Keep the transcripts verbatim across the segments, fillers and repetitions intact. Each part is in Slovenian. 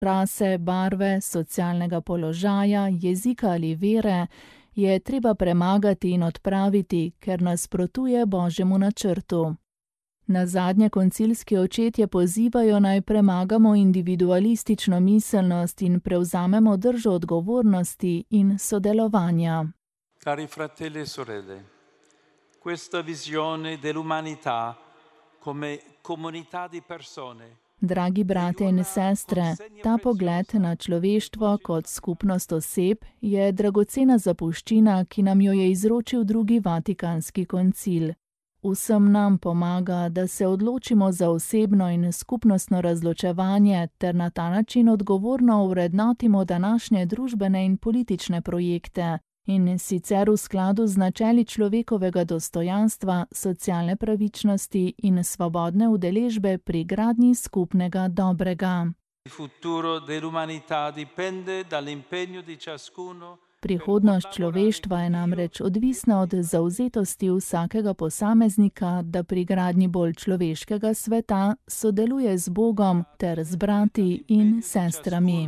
rase, barve, socialnega položaja, jezika ali vere, je treba premagati in odpraviti, ker nasprotuje Božjemu načrtu. Nazadnje koncilski očetje pozivajo naj premagamo individualistično miselnost in prevzamemo držo odgovornosti in sodelovanja. Cari fratelli e sorelle, questa visione dell'umanità come comunità di persone. Dragi brate in sestre, ta pogled na človeštvo kot skupnost oseb je dragocena zapuščina, ki nam jo je izročil drugi Vatikanski koncil. Vsem nam pomaga, da se odločimo za osebno in skupnostno razločevanje ter na ta način odgovorno ovrednotimo današnje družbene in politične projekte, in sicer v skladu z načeli človekovega dostojanstva, socialne pravičnosti in svobodne udeležbe pri gradnji skupnega dobrega. Prihodnost človeštva je namreč odvisna od zavzetosti vsakega posameznika, da pri gradnji bolj človeškega sveta sodeluje z Bogom ter z brati in sestrami.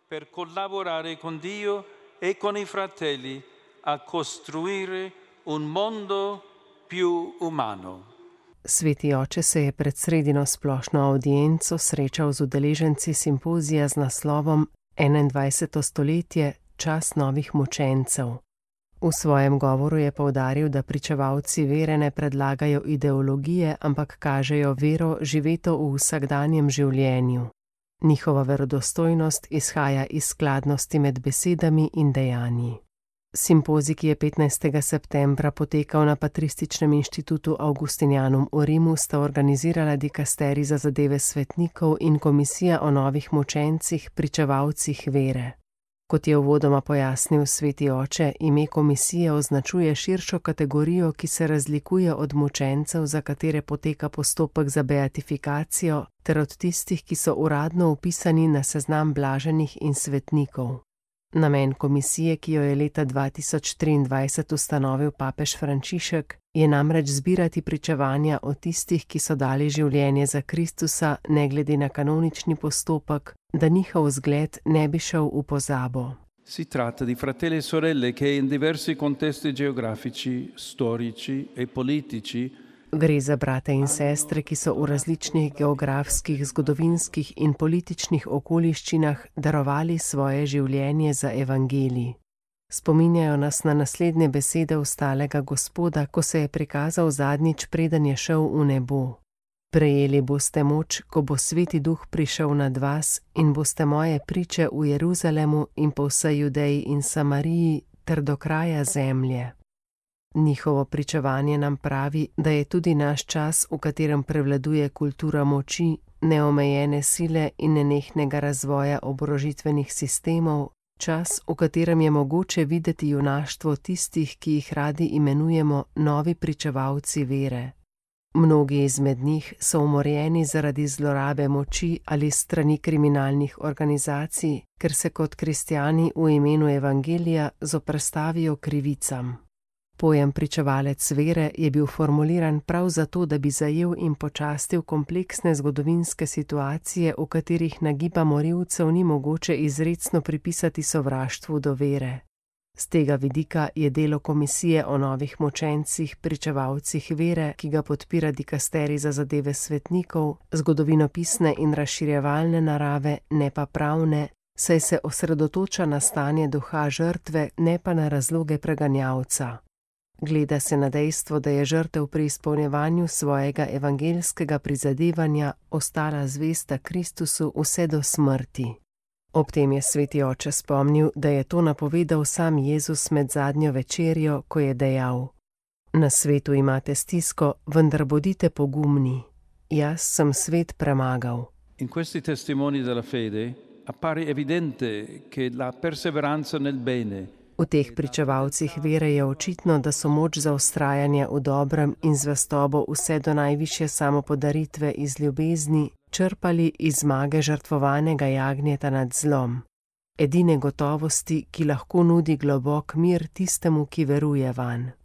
e con i fratelli a costruire un mondo più umano. Sveti oče se je pred sredino splošno avdienco srečal z udeleženci simpozija z naslovom enaindvajseto stoletje, čas novih mučencev. V svojem govoru je poudaril, da pričevalci vere ne predlagajo ideologije, ampak kažejo vero živeto v vsakdanjem življenju. Njihova verodostojnost izhaja iz skladnosti med besedami in dejanji. Simpozij, ki je petnajstega septembra potekal na Patrističnem inštitutu Augustinianum v Rimu, sta organizirala dikasterij za zadeve svetnikov in komisija o novih mučencih, pričevalcih vere. Kot je uvodoma pojasnil sveti oče, ime komisije označuje širšo kategorijo, ki se razlikuje od mučencev, za katere poteka postopek za beatifikacijo, ter od tistih, ki so uradno vpisani na seznam blaženih in svetnikov. Namen komisije, ki jo je leta dva tisoč triindvajset ustanovil papež Frančišek, je namreč zbirati pričevanja o tistih, ki so dali življenje za Kristusa, ne glede na kanonični postopek, da njihov zgled ne bi šel v pozabo. Si tratta di fratelli e sorelle che in diversi contesti geografici, storici e politici Gre za brate in sestre, ki so v različnih geografskih, zgodovinskih in političnih okoliščinah darovali svoje življenje za evangelij. Spominjajo nas na naslednje besede ostalega Gospoda, ko se je prikazal zadnjič, preden je šel v nebo. Prejeli boste moč, ko bo Sveti Duh prišel nad vas, in boste moje priče v Jeruzalemu in po vsej Judeji in Samariji ter do kraja zemlje. Njihovo pričevanje nam pravi, da je tudi naš čas, v katerem prevladuje kultura moči, neomejene sile in nenehnega razvoja oborožitvenih sistemov, čas, v katerem je mogoče videti junaštvo tistih, ki jih radi imenujemo novi pričevalci vere. Mnogi izmed njih so umorjeni zaradi zlorabe moči ali strani kriminalnih organizacij, ker se kot kristjani v imenu evangelija zoperstavijo krivicam. Pojem pričevalec vere je bil formuliran prav zato, da bi zajel in počastil kompleksne zgodovinske situacije, v katerih nagiba morilcev ni mogoče izrecno pripisati sovraštvu do vere. Z tega vidika je delo komisije o novih mučencih, pričevalcih vere, ki ga podpira dikasterij za zadeve svetnikov, zgodovinopisne in razširjevalne narave, ne pa pravne, saj se osredotoča na stanje duha žrtve, ne pa na razloge preganjavca. Gleda se na dejstvo, da je žrtev pri izpolnjevanju svojega evangeljskega prizadevanja ostala zvesta Kristusu vse do smrti. Ob tem je sveti oče spomnil, da je to napovedal sam Jezus med zadnjo večerjo, ko je dejal: Na svetu imate stisko, vendar bodite pogumni. Jaz sem svet premagal. In questi testimoni della fede appare evidente che la perseveranza nel bene. V teh pričevalcih vere je očitno, da so moč za vztrajanje v dobrem in zvestobo vse do najvišje samopodaritve iz ljubezni črpali iz zmage žrtvovanega jagnjeta nad zlom, edine gotovosti, ki lahko nudi globok mir tistemu, ki veruje vanj.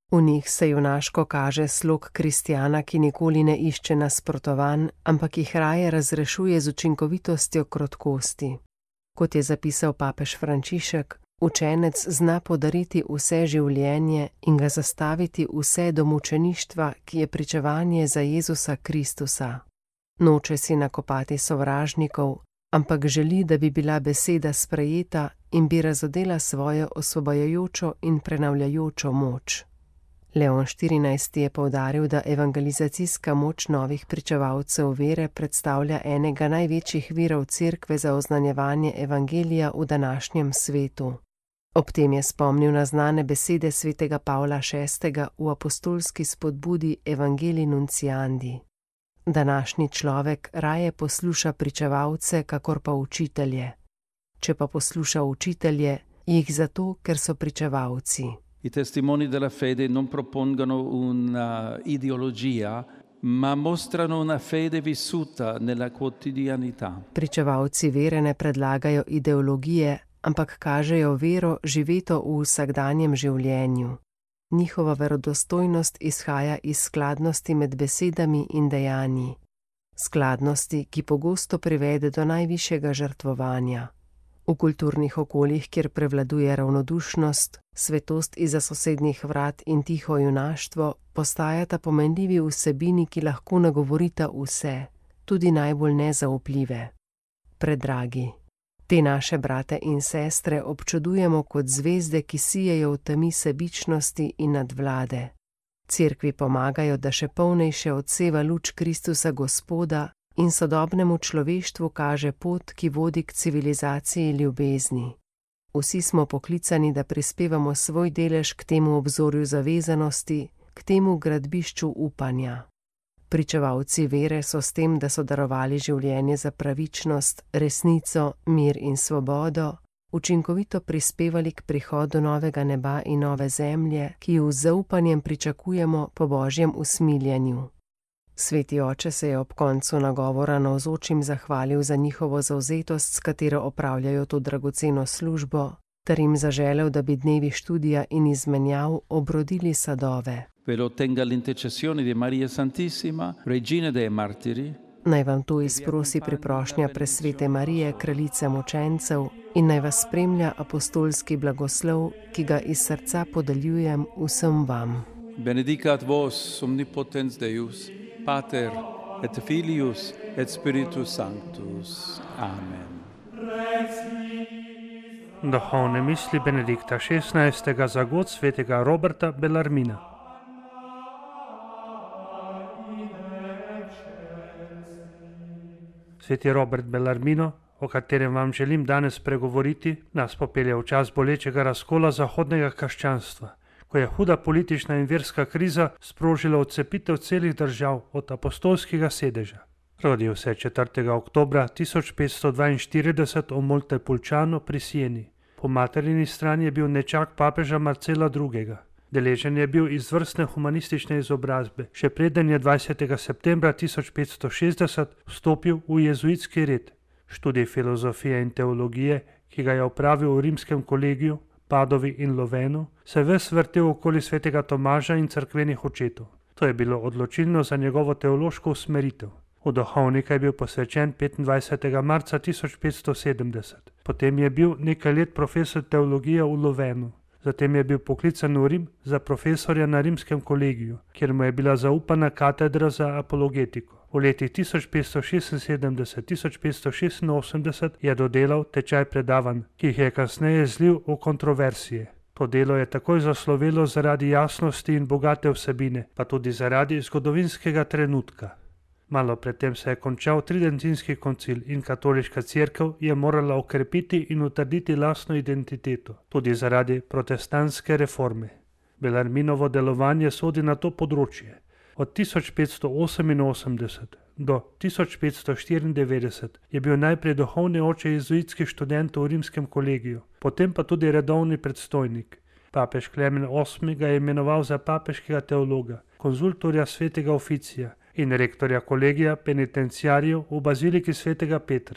V njih se junaško kaže slog kristjana, ki nikoli ne išče nasprotovanj, ampak jih raje razrešuje z učinkovitostjo krotkosti. Kot je zapisal papež Frančišek, učenec zna podariti vse življenje in ga zastaviti vse do mučeništva, ki je pričevanje za Jezusa Kristusa. Noče si nakopati sovražnikov, ampak želi, da bi bila beseda sprejeta in bi razodela svojo osvobajajočo in prenavljajočo moč. Leon štirinajsti je poudaril, da evangelizacijska moč novih pričevalcev vere predstavlja enega največjih virov cerkve za oznanjevanje evangelija v današnjem svetu. Ob tem je spomnil na znane besede svetega Pavla šestega v apostolski spodbudi Evangelii Nunciandi. Današnji človek raje posluša pričevalce, kakor pa učitelje. Če pa posluša učitelje, jih zato, ker so pričevalci. I testimoni della fede non propongono una ideologia, ma mostrano una fede vissuta nella quotidianità. Pričevalci vere ne predlagajo ideologije, ampak kažejo vero živeto v vsakdanjem življenju. Njihova verodostojnost izhaja iz skladnosti med besedami in dejanji. Skladnosti, ki pogosto privede do najvišjega žrtvovanja. V kulturnih okoljih, kjer prevladuje ravnodušnost, svetost izza sosednjih vrat in tiho junaštvo, postajata pomenljivi vsebini, ki lahko nagovorita vse, tudi najbolj nezaupljive. Predragi, te naše brate in sestre občudujemo kot zvezde, ki sijejo v temi sebičnosti in nadvlade. Cerkvi pomagajo, da še polnejše odseva luč Kristusa Gospoda in sodobnemu človeštvu kaže pot, ki vodi k civilizaciji ljubezni. Vsi smo poklicani, da prispevamo svoj delež k temu obzorju zavezanosti, k temu gradbišču upanja. Pričevalci vere so s tem, da so darovali življenje za pravičnost, resnico, mir in svobodo, učinkovito prispevali k prihodu novega neba in nove zemlje, ki jo z zaupanjem pričakujemo po Božjem usmiljenju. Sveti oče se je ob koncu nagovora navzočim zahvalil za njihovo zavzetost, s katero opravljajo to dragoceno službo, ter jim zaželel, da bi dnevi študija in izmenjav obrodili sadove. Ve lo ottenga l'intercessione di Maria Santissima, Regina dei Martiri. Naj vam to izprosi priprošnja presvete Marije, kraljice mučencev, in naj vas spremlja apostolski blagoslov, ki ga iz srca podeljujem vsem vam. Benedicat vos omnipotens Deus, Pater et Filius et Spiritus Sanctus. Amen. Duhovne misli Benedikta šestnajstega za god svetega Roberta Bellarmina. Sveti Robert Bellarmino, o katerem vam želim danes pregovoriti, nas popelje v čas bolečega razkola zahodnega krščanstva, ko je huda politična in verska kriza sprožila odcepitev celih držav od apostolskega sedeža. Rodil se je četrtega oktobra tisoč petsto dvainštirideset v Montepulciano pri Sieni. Po materini strani je bil nečak papeža Marcela drugega. Deležen je bil izvrstne humanistične izobrazbe, še preden je dvajsetega septembra tisoč petsto šestdeset vstopil v jezuitski red. Študij filozofije in teologije, ki ga je opravil v rimskem kolegiju, Padovi in Lovenu, se ves vrtel okoli svetega Tomaža in cerkvenih očetov. To je bilo odločilno za njegovo teološko usmeritev. V duhovnika je bil posvečen petindvajsetega marca tisoč petsto sedemdeset. Potem je bil nekaj let profesor teologije v Lovenu. Zatem je bil poklican v Rim za profesorja na rimskem kolegiju, kjer mu je bila zaupana katedra za apologetiko. V letih tisoč petsto šestinsedemdeset do tisoč petsto šestinosemdeset je dodelal tečaj predavanj, ki jih je kasneje zlil v kontroverzije. To delo je takoj zaslovelo zaradi jasnosti in bogate vsebine, pa tudi zaradi zgodovinskega trenutka. Malo predtem se je končal tridentinski koncil in katoliška cerkev je morala okrepiti in utrditi lastno identiteto, tudi zaradi protestantske reforme. Bellarminovo delovanje sodi na to področje. Od tisoč petsto oseminosemdeset do tisoč petsto štiriindevetdeset je bil najprej duhovni oče jezuitskih študentov v rimskem kolegiju, potem pa tudi redovni predstojnik. Papež Klemen osmi ga je imenoval za papeškega teologa, konzultorja svetega oficija in rektorja kolegija penitenciarjev v baziliki svetega Petra.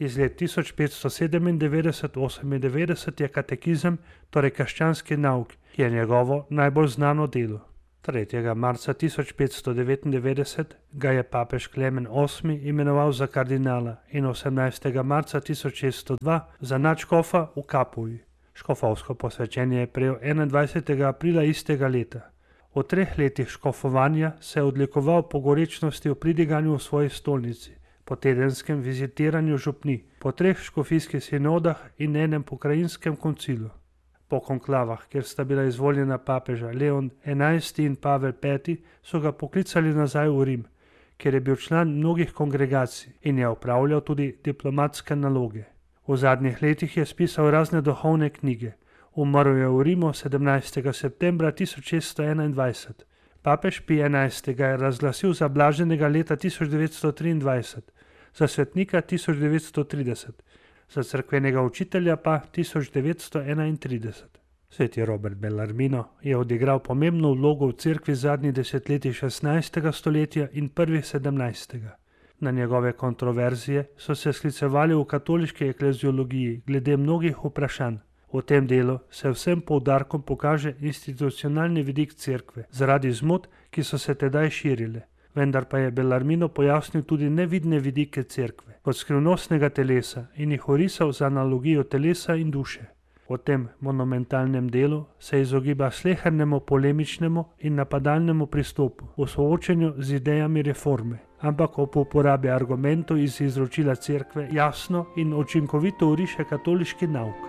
Iz let tisoč petsto sedemindevetdeset do osemindevetdeset je katekizem, torej krščanski nauk, ki je njegovo najbolj znano delo. tretjega marca tisoč petsto devetindevetdeset ga je papež Klemen osmi imenoval za kardinala in osemnajstega marca tisoč šeststo dva za nadškofa v Kapuji. Škofovsko posvečenje je prejel enaindvajsetega aprila istega leta. V treh letih škofovanja se je odlikoval po gorečnosti v pridiganju v svoji stolnici, po tedenskem vizitiranju župni, po treh škofijskih sinodah in enem pokrajinskem koncilu. Po konklavah, kjer sta bila izvoljena papeža Leon enajsti in Pavel peti, so ga poklicali nazaj v Rim, kjer je bil član mnogih kongregacij in je opravljal tudi diplomatske naloge. V zadnjih letih je spisal razne duhovne knjige. Umrl je v Rimu sedemnajstega septembra tisoč šeststo enaindvajset. Papež Pij enajsti ga je razglasil za blaženega leta tisoč devetsto triindvajset, za svetnika tisoč devetsto trideset, za cerkvenega učitelja pa tisoč devetsto enaintrideset. Sveti Robert Bellarmino je odigral pomembno vlogo v cerkvi zadnjih desetletij šestnajstega stoletja in prvih sedemnajstega. Na njegove kontroverzije so se sklicevali v katoliški ekleziologiji glede mnogih vprašanj. V tem delu se vsem poudarkom pokaže institucionalni vidik cerkve zaradi zmot, ki so se tedaj širile. Vendar pa je Bellarmino pojasnil tudi nevidne vidike cerkve, kot skrivnostnega telesa in jih orisal za analogijo telesa in duše. V tem monumentalnem delu se izogiba slehernemu polemičnemu in napadalnemu pristopu v soočenju z idejami reforme, ampak ob uporabi argumentov iz izročila cerkve jasno in učinkovito oriše katoliški nauk.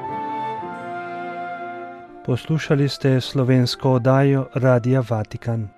Poslušali ste slovensko oddajo Radia Vatikan.